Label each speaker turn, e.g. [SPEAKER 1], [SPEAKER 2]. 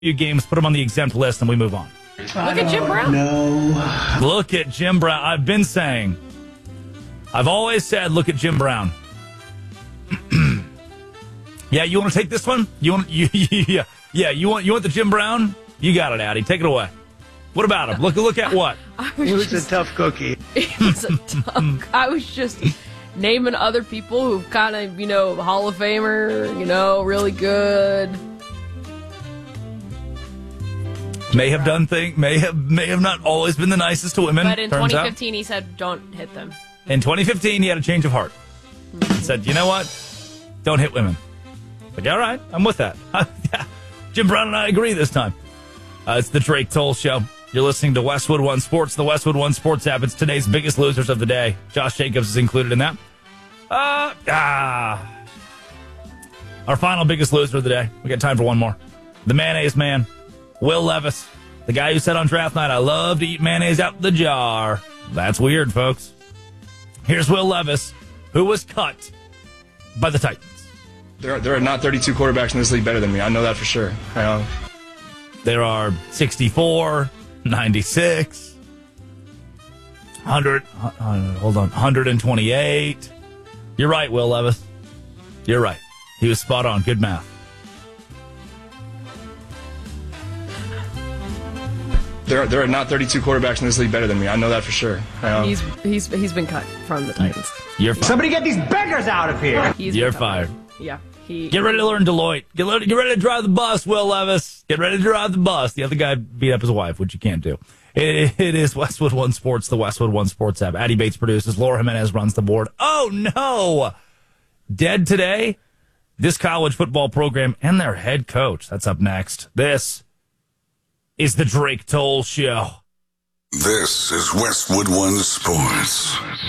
[SPEAKER 1] few games, put them on the exempt list, and we move on.
[SPEAKER 2] Look at Jim Brown.
[SPEAKER 3] No.
[SPEAKER 1] Look at Jim Brown. I've always said, look at Jim Brown. Yeah, you want to take this one? You want the Jim Brown? You got it, Addie. Take it away. What about him? Look at what?
[SPEAKER 3] Who's a tough cookie?
[SPEAKER 2] He was a tough. I was just naming other people who kind of, Hall of Famer, really good.
[SPEAKER 1] May have done things. May have not always been the nicest to women.
[SPEAKER 2] But in 2015, he said, "Don't hit them."
[SPEAKER 1] In 2015, he had a change of heart. He said, "You know what? Don't hit women." Like, all right, I'm with that. Yeah. Jim Brown and I agree this time. It's the Drake Toll Show. You're listening to Westwood One Sports, the Westwood One Sports app. It's today's biggest losers of the day. Josh Jacobs is included in that. Our final biggest loser of the day. We got time for one more. The mayonnaise man, Will Levis. The guy who said on draft night, "I love to eat mayonnaise out the jar." That's weird, folks. Here's Will Levis, who was cut by the Titans.
[SPEAKER 4] There are not 32 quarterbacks in this league better than me. I know that for sure.
[SPEAKER 1] There are 64, 96, 100, 128. You're right, Will Levis. You're right. He was spot on. Good math.
[SPEAKER 4] There are not 32 quarterbacks in this league better than me. I know that for sure.
[SPEAKER 2] He's been cut from the Titans.
[SPEAKER 1] You're fired.
[SPEAKER 3] Somebody get these beggars out of here.
[SPEAKER 1] You're fired.
[SPEAKER 2] Yeah.
[SPEAKER 1] Get ready to learn Deloitte. Get ready to drive the bus, Will Levis. Get ready to drive the bus. The other guy beat up his wife, which you can't do. It is Westwood One Sports, the Westwood One Sports app. Addie Bates produces. Laura Jimenez runs the board. Oh, no. Dead today. This college football program and their head coach. That's up next. This is the Drake Toll Show.
[SPEAKER 5] This is Westwood One Sports.